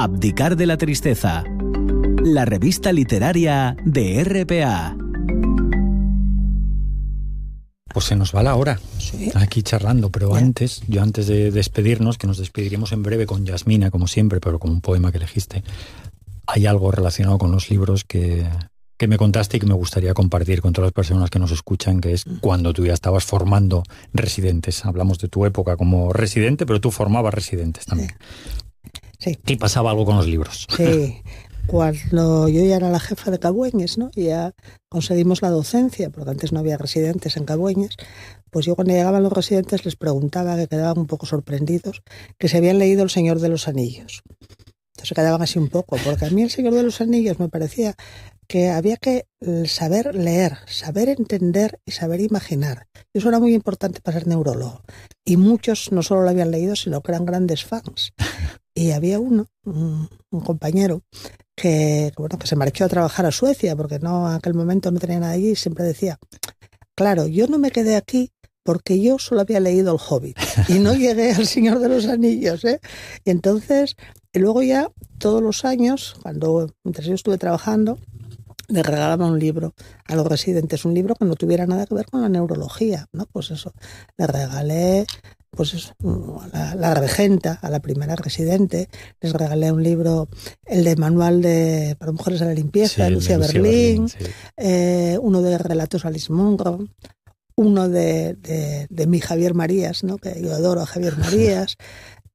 Abdicar de la tristeza. La revista literaria de RPA. Pues se nos va la hora, sí, aquí charlando, pero antes de despedirnos, que nos despediremos en breve con Yasmina, como siempre, pero con un poema que elegiste, hay algo relacionado con los libros que me contaste y que me gustaría compartir con todas las personas que nos escuchan, que es cuando tú ya estabas formando residentes. Hablamos de tu época como residente, pero tú formabas residentes también. Sí. Y pasaba algo con los libros. Sí. Cuando yo ya era la jefa de Cabueñes, ¿no? Y ya conseguimos la docencia, porque antes no había residentes en Cabueñes, pues yo cuando llegaban los residentes les preguntaba, que quedaban un poco sorprendidos, que se habían leído El Señor de los Anillos. Entonces quedaban así un poco, porque a mí El Señor de los Anillos me parecía que había que saber leer, saber entender y saber imaginar. Eso era muy importante para ser neurólogo. Y muchos no solo lo habían leído, sino que eran grandes fans. Y había un compañero que se marchó a trabajar a Suecia, porque en aquel momento no tenía nada allí, y siempre decía, claro, yo no me quedé aquí porque yo solo había leído El Hobbit y no llegué al Señor de los Anillos, ¿eh? Y entonces, y luego ya todos los años, mientras yo estuve trabajando, le regalaba un libro a los residentes, un libro que no tuviera nada que ver con la neurología, ¿no? Pues eso, le regalé a la regenta, a la primera residente, les regalé un libro, el de Manual para Mujeres a la Limpieza, de Lucía Berlín, uno de Relatos Alice Munro, uno de mi Javier Marías, ¿no? Que yo adoro a Javier Marías,